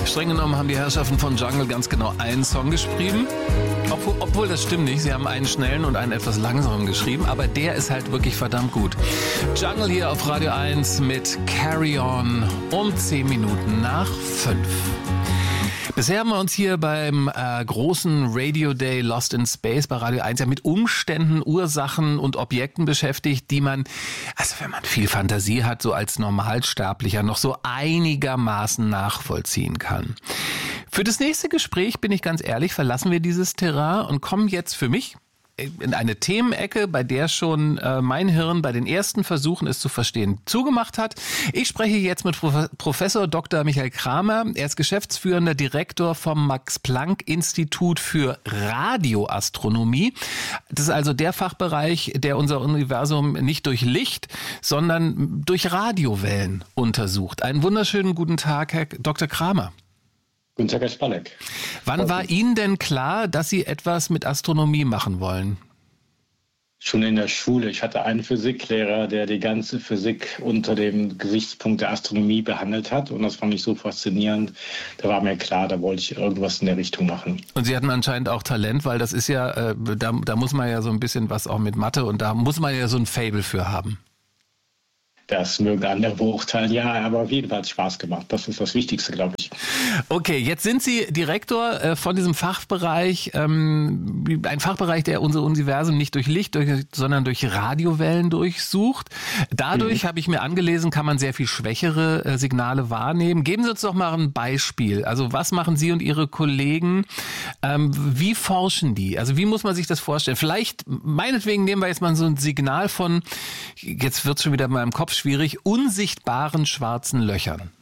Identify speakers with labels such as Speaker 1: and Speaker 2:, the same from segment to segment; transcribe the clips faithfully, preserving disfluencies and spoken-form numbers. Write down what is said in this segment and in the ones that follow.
Speaker 1: Streng genommen haben die Herrschaften von Jungle ganz genau einen Song geschrieben. Obwohl, obwohl das stimmt nicht. Sie haben einen schnellen und einen etwas langsamen geschrieben, aber der ist halt wirklich verdammt gut. Jungle hier auf Radio eins mit Carry On um zehn Minuten nach fünf. Bisher haben wir uns hier beim äh, großen Radio Day Lost in Space bei Radio eins ja mit Umständen, Ursachen und Objekten beschäftigt, die man, also wenn man viel Fantasie hat, so als Normalsterblicher noch so einigermaßen nachvollziehen kann. Für das nächste Gespräch, bin ich ganz ehrlich, verlassen wir dieses Terrain und kommen jetzt für mich in eine Themenecke, bei der schon äh, mein Hirn bei den ersten Versuchen, es zu verstehen, zugemacht hat. Ich spreche jetzt mit Prof- Professor Doktor Michael Kramer. Er ist geschäftsführender Direktor vom Max-Planck-Institut für Radioastronomie. Das ist also der Fachbereich, der unser Universum nicht durch Licht, sondern durch Radiowellen untersucht. Einen wunderschönen guten Tag, Herr Doktor Kramer.
Speaker 2: Guten Tag, Herr Spalleck.
Speaker 1: Wann war Ihnen denn klar, dass Sie etwas mit Astronomie machen wollen?
Speaker 2: Schon in der Schule. Ich hatte einen Physiklehrer, der die ganze Physik unter dem Gesichtspunkt der Astronomie behandelt hat. Und das fand ich so faszinierend. Da war mir klar, da wollte ich irgendwas in der Richtung machen.
Speaker 1: Und Sie hatten anscheinend auch Talent, weil das ist ja, äh, da, da muss man ja so ein bisschen was auch mit Mathe und da muss man ja so ein Faible für haben.
Speaker 2: Das mögen andere beurteilen, ja, aber auf jeden Fall hat es Spaß gemacht. Das ist das Wichtigste, glaube ich.
Speaker 1: Okay, jetzt sind Sie Direktor äh, von diesem Fachbereich, ähm, ein Fachbereich, der unser Universum nicht durch Licht, durch, sondern durch Radiowellen durchsucht. Dadurch, mhm. habe ich mir angelesen, kann man sehr viel schwächere äh, Signale wahrnehmen. Geben Sie uns doch mal ein Beispiel. Also was machen Sie und Ihre Kollegen? Ähm, wie forschen die? Also wie muss man sich das vorstellen? Vielleicht, meinetwegen nehmen wir jetzt mal so ein Signal von, jetzt wird es schon wieder in meinem Kopf schwierig, unsichtbaren schwarzen Löchern.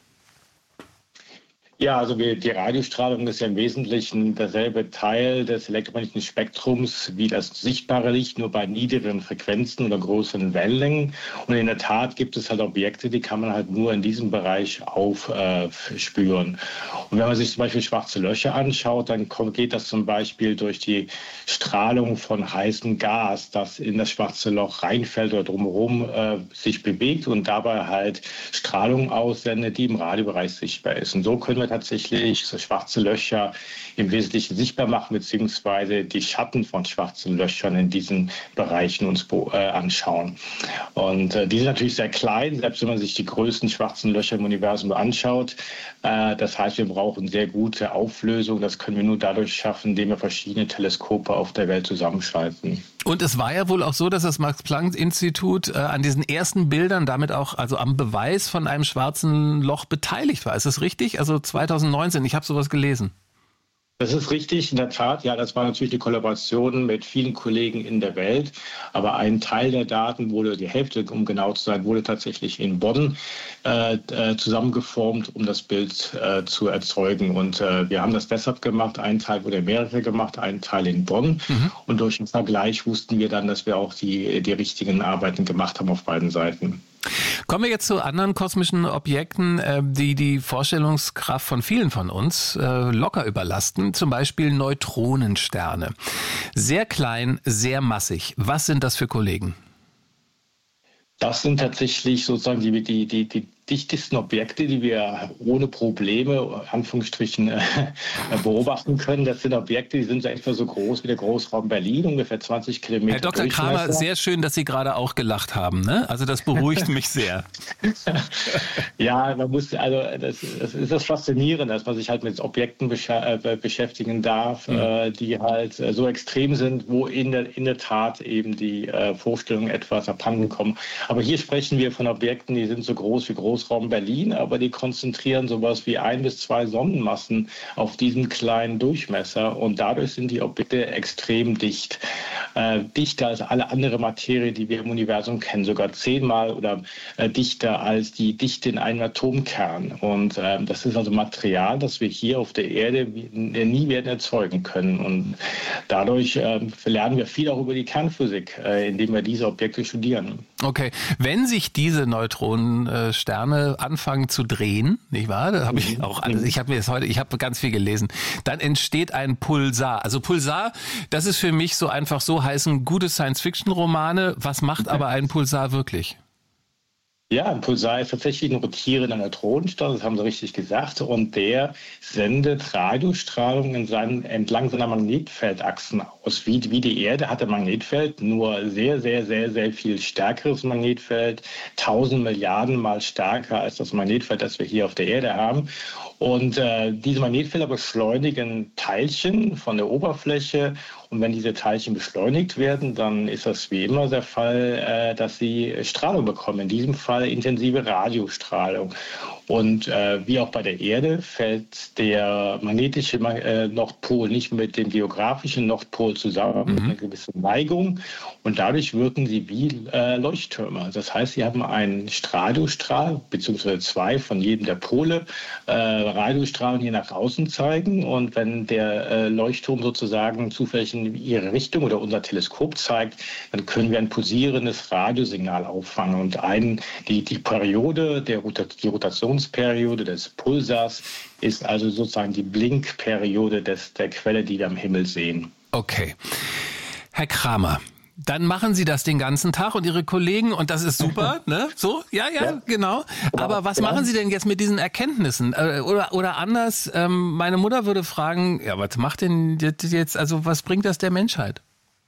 Speaker 2: Ja, also wir, die Radiostrahlung ist ja im Wesentlichen derselbe Teil des elektromagnetischen Spektrums wie das sichtbare Licht, nur bei niedrigeren Frequenzen oder größeren Wellenlängen. Und in der Tat gibt es halt Objekte, die kann man halt nur in diesem Bereich aufspüren. Äh, Und wenn man sich zum Beispiel schwarze Löcher anschaut, dann kommt, geht das zum Beispiel durch die Strahlung von heißem Gas, das in das schwarze Loch reinfällt oder drumherum äh, sich bewegt und dabei halt Strahlung aussendet, die im Radiobereich sichtbar ist. Und so können wir tatsächlich so schwarze Löcher im Wesentlichen sichtbar machen, beziehungsweise die Schatten von schwarzen Löchern in diesen Bereichen uns äh, anschauen. Und äh, die sind natürlich sehr klein, selbst wenn man sich die größten schwarzen Löcher im Universum anschaut. Äh, das heißt, wir brauchen sehr gute Auflösung. Das können wir nur dadurch schaffen, indem wir verschiedene Teleskope auf der Welt zusammenschalten.
Speaker 1: Und es war ja wohl auch so, dass das Max-Planck-Institut äh, an diesen ersten Bildern, damit auch also am Beweis von einem schwarzen Loch beteiligt war. Ist das richtig? Also zwanzig neunzehn, ich habe sowas gelesen.
Speaker 2: Das ist richtig, in der Tat. Ja, das war natürlich eine Kollaboration mit vielen Kollegen in der Welt. Aber ein Teil der Daten wurde, die Hälfte, um genau zu sein, wurde tatsächlich in Bonn äh, zusammengeformt, um das Bild äh, zu erzeugen. Und äh, wir haben das deshalb gemacht. Ein Teil wurde in Amerika gemacht, ein Teil in Bonn. Mhm. Und durch den Vergleich wussten wir dann, dass wir auch die, die richtigen Arbeiten gemacht haben auf beiden Seiten.
Speaker 1: Kommen wir jetzt zu anderen kosmischen Objekten, die die Vorstellungskraft von vielen von uns locker überlasten. Zum Beispiel Neutronensterne. Sehr klein, sehr massig. Was sind das für Kollegen?
Speaker 2: Das sind tatsächlich sozusagen die, die, die, die dichtesten Objekte, die wir ohne Probleme, Anführungsstrichen, äh, beobachten können. Das sind Objekte, die sind so etwa so groß wie der Großraum Berlin, ungefähr zwanzig Kilometer.
Speaker 1: Herr Doktor Kramer, sehr schön, dass Sie gerade auch gelacht haben, ne? Also das beruhigt mich sehr.
Speaker 2: Ja, man muss, also das, das ist das Faszinierende, dass man sich halt mit Objekten besch- äh, beschäftigen darf, mhm. äh, die halt äh, so extrem sind, wo in der, in der Tat eben die äh, Vorstellungen etwas abhanden kommen. Aber hier sprechen wir von Objekten, die sind so groß wie Großraum Berlin, aber die konzentrieren sowas wie ein bis zwei Sonnenmassen auf diesen kleinen Durchmesser und dadurch sind die Objekte extrem dicht. Äh, dichter als alle andere Materie, die wir im Universum kennen, sogar zehnmal oder äh, dichter als die Dichte in einem Atomkern. Und äh, das ist also Material, das wir hier auf der Erde nie werden erzeugen können. Und dadurch äh, lernen wir viel auch über die Kernphysik, äh, indem wir diese Objekte studieren.
Speaker 1: Okay, wenn sich diese Neutronensterne anfangen zu drehen, nicht wahr? Da habe ich auch alles. Ich habe mir das heute, ich habe ganz viel gelesen. Dann entsteht ein Pulsar. Also Pulsar, das ist für mich so einfach so heißen gute Science-Fiction-Romane. Was macht aber ein Pulsar wirklich?
Speaker 2: Ja, ein Pulsar ist tatsächlich ein rotierender Neutronenstern, das haben Sie richtig gesagt. Und der sendet Radiostrahlung in seinen, entlang seiner Magnetfeldachsen aus. Wie, wie die Erde hat ein Magnetfeld, nur sehr, sehr, sehr, sehr viel stärkeres Magnetfeld. Tausend Milliarden Mal stärker als das Magnetfeld, das wir hier auf der Erde haben. Und äh, diese Magnetfelder beschleunigen Teilchen von der Oberfläche. Und wenn diese Teilchen beschleunigt werden, dann ist das wie immer der Fall, äh, dass sie Strahlung bekommen. In diesem Fall intensive Radiostrahlung. Und äh, wie auch bei der Erde fällt der magnetische äh, Nordpol nicht mit dem geografischen Nordpol zusammen, mhm. mit einer gewissen Neigung. Und dadurch wirken sie wie äh, Leuchttürme. Das heißt, sie haben einen Radiostrahl, beziehungsweise zwei von jedem der Pole, äh, Radiostrahlen hier nach außen zeigen. Und wenn der äh, Leuchtturm sozusagen zufällig in ihre Richtung oder unser Teleskop zeigt, dann können wir ein pulsierendes Radiosignal auffangen. Und ein, die, die Periode, der die Rotationsperiode des Pulsars ist also sozusagen die Blinkperiode des, der Quelle, die wir am Himmel sehen.
Speaker 1: Okay. Herr Kramer, dann machen Sie das den ganzen Tag und Ihre Kollegen und das ist super, ne? So, ja, ja, ja. genau. Aber was genau. machen Sie denn jetzt mit diesen Erkenntnissen? Oder, oder anders, ähm, meine Mutter würde fragen, ja, was macht denn jetzt, also was bringt das der Menschheit?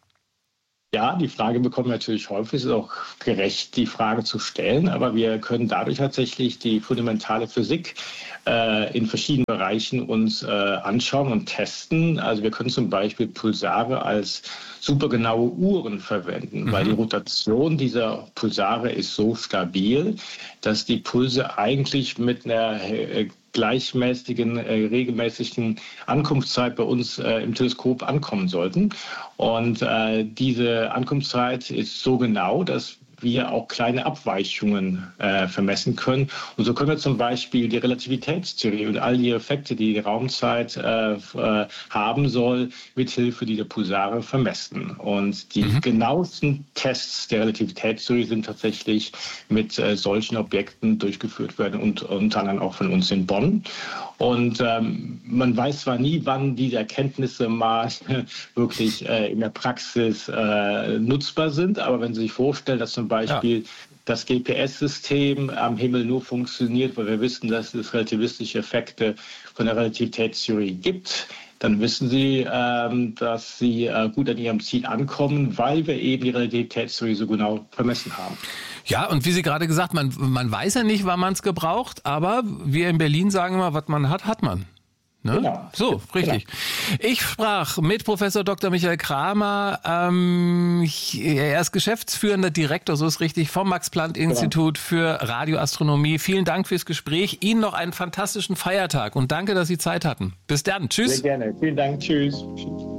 Speaker 2: Ja, die Frage bekommen wir natürlich häufig. Es ist auch gerecht, die Frage zu stellen. Aber wir können dadurch tatsächlich die fundamentale Physik äh, in verschiedenen Bereichen uns äh, anschauen und testen. Also wir können zum Beispiel Pulsare als supergenaue Uhren verwenden, mhm. weil die Rotation dieser Pulsare ist so stabil, dass die Pulse eigentlich mit einer äh, gleichmäßigen, äh, regelmäßigen Ankunftszeit bei uns äh, im Teleskop ankommen sollten. Und äh, diese Ankunftszeit ist so genau, dass wir auch kleine Abweichungen äh, vermessen können. Und so können wir zum Beispiel die Relativitätstheorie und all die Effekte, die die Raumzeit äh, äh, haben soll, mithilfe dieser Pulsare vermessen. Und die mhm. genauesten Tests der Relativitätstheorie sind tatsächlich mit äh, solchen Objekten durchgeführt werden und unter anderem auch von uns in Bonn. Und ähm, man weiß zwar nie, wann diese Erkenntnisse mal wirklich äh, in der Praxis äh, nutzbar sind, aber wenn Sie sich vorstellen, dass zum Beispiel ja. das G P S-System am Himmel nur funktioniert, weil wir wissen, dass es relativistische Effekte von der Relativitätstheorie gibt, dann wissen Sie, ähm, dass Sie äh, gut an Ihrem Ziel ankommen, weil wir eben die Relativitätstheorie so genau vermessen haben.
Speaker 1: Ja, und wie Sie gerade gesagt, man, man weiß ja nicht, wann man es gebraucht, aber wir in Berlin sagen immer, was man hat, hat man. Ne? Genau. So, richtig. Genau. Ich sprach mit Professor Doktor Michael Kramer. Ähm, er ist geschäftsführender Direktor, so ist richtig, vom Max-Planck-Institut genau. für Radioastronomie. Vielen Dank fürs Gespräch. Ihnen noch einen fantastischen Feiertag und danke, dass Sie Zeit hatten. Bis dann. Tschüss.
Speaker 2: Sehr gerne. Vielen Dank. Tschüss.